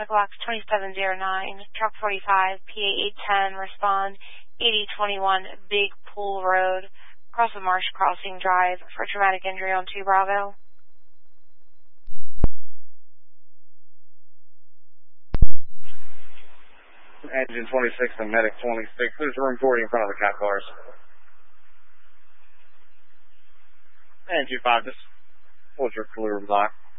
Box 2709, Truck 45, PA 810, respond 8021 Big Pool Road, across the Marsh Crossing Drive for traumatic injury on 2 Bravo. Engine 26 and Medic 26. There's room 40 in front of the cop cars. And 25, just hold your clear block.